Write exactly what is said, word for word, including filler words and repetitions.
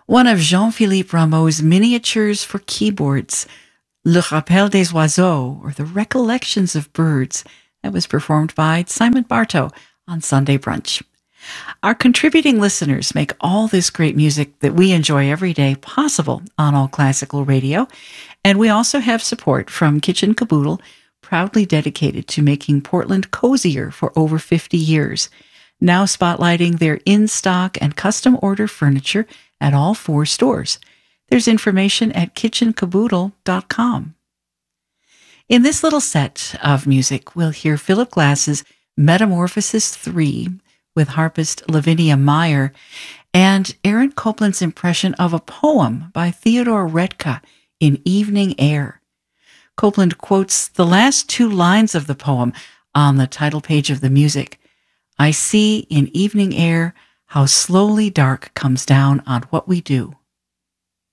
one of Jean-Philippe Rameau's miniatures for keyboards, Le Rappel des Oiseaux, or The Recollections of Birds, that was performed by Simon Bartow on Sunday Brunch. Our contributing listeners make all this great music that we enjoy every day possible on All Classical Radio, and we also have support from Kitchen Caboodle, proudly dedicated to making Portland cozier for over fifty years, now spotlighting their in-stock and custom order furniture at all four stores. There's information at kitchen caboodle dot com. In this little set of music, we'll hear Philip Glass's Metamorphosis three with harpist Lavinia Meyer and Aaron Copland's impression of a poem by Theodore Redka in Evening Air. Copland quotes the last two lines of the poem on the title page of the music. I see in evening air how slowly dark comes down on what we do.